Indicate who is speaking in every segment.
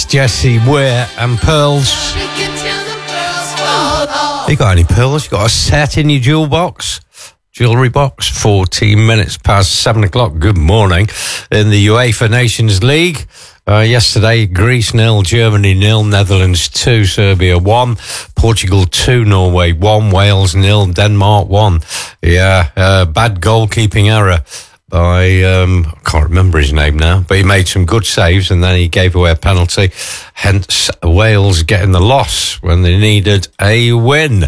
Speaker 1: Jessie Ware and Pearls. You got any pearls? You got a set in your jewellery box? 14 minutes past 7 o'clock. Good morning. In the UEFA Nations League, yesterday, Greece 0, Germany 0, Netherlands 2, Serbia 1, Portugal 2, Norway 1, Wales 0, Denmark 1. Bad goalkeeping error by, I can't remember his name now, but he made some good saves and then he gave away a penalty. Hence, Wales getting the loss when they needed a win.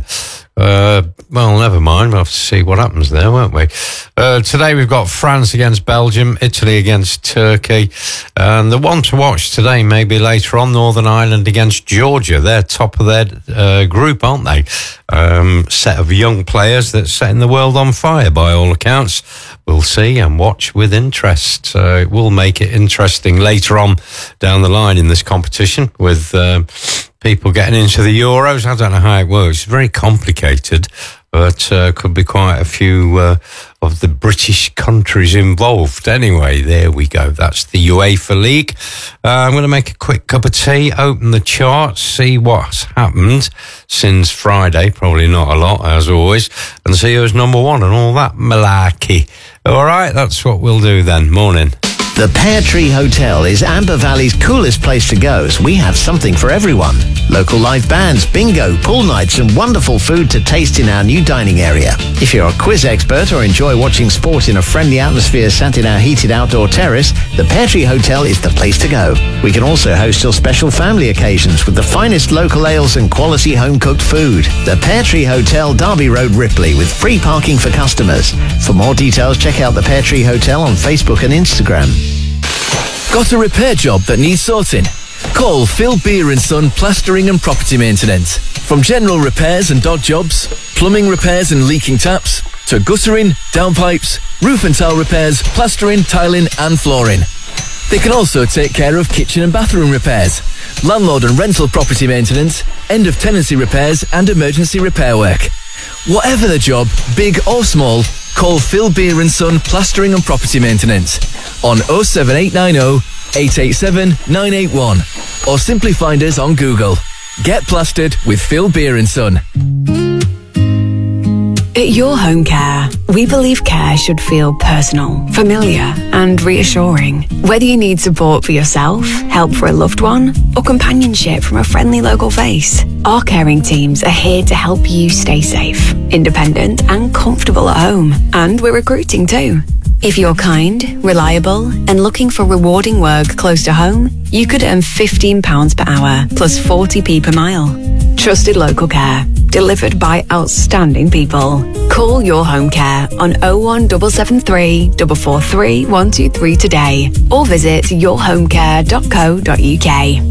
Speaker 1: Well, never mind. We'll have to see what happens there, won't we? Today we've got France against Belgium, Italy against Turkey. And the one to watch today, maybe later on, Northern Ireland against Georgia. They're top of their group, aren't they? Set of young players that's setting the world on fire by all accounts. We'll see and watch with interest. It will make it interesting later on down the line in this competition with people getting into the Euros. I don't know how it works. It's very complicated, but could be quite a few of the British countries involved. Anyway, there we go. That's the UEFA League. I'm going to make a quick cup of tea, open the charts, see what's happened since Friday. Probably not a lot, as always, and see who's number one and all that malarkey. All right, that's what we'll do then. Morning.
Speaker 2: The Pear Tree Hotel is Amber Valley's coolest place to go, as we have something for everyone. Local live bands, bingo, pool nights and wonderful food to taste in our new dining area. If you're a quiz expert or enjoy watching sport in a friendly atmosphere sat in our heated outdoor terrace, the Pear Tree Hotel is the place to go. We can also host your special family occasions with the finest local ales and quality home-cooked food. The Pear Tree Hotel, Derby Road, Ripley, with free parking for customers. For more details, check out the Pear Tree Hotel on Facebook and Instagram.
Speaker 3: Got a repair job that needs sorting? Call Phil Beer & Son Plastering and Property Maintenance. From general repairs and dog jobs, plumbing repairs and leaking taps, to guttering, downpipes, roof and tile repairs, plastering, tiling and flooring. They can also take care of kitchen and bathroom repairs, landlord and rental property maintenance, end of tenancy repairs and emergency repair work. Whatever the job, big or small, call Phil Beer & Son Plastering and Property Maintenance on 07890 887 981 or simply find us on Google. Get plastered with Phil Beer & Son.
Speaker 4: At Your Home Care, we believe care should feel personal, familiar and reassuring. Whether you need support for yourself, help for a loved one, or companionship from a friendly local face, our caring teams are here to help you stay safe, independent and comfortable at home. And we're recruiting too. If you're kind, reliable and looking for rewarding work close to home, you could earn £15 per hour plus 40p per mile. Trusted local care, delivered by outstanding people. Call Your Home Care on 01773 443 123 today or visit yourhomecare.co.uk.